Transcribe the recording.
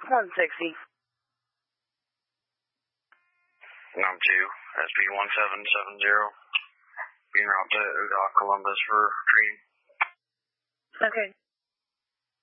160. Number 2, SB1770. Being route to Udock, Columbus for treating. Okay.